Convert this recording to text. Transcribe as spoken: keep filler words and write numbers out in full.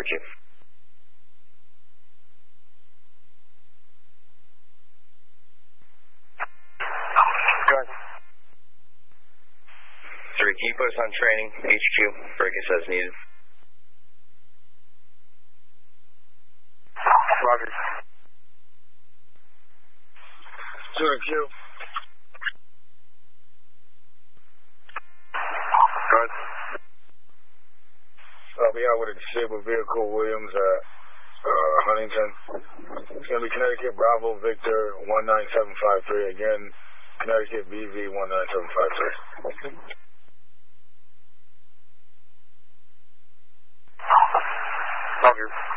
Q. Good. Three, can you put us on training, H Q, break us as needed? Roger. Zero Q. Good. I'll be out with a disabled vehicle, Williams, at uh, Huntington. It's going to be Connecticut Bravo Victor one nine seven five three. Again, Connecticut B V one nine seven five three. Roger.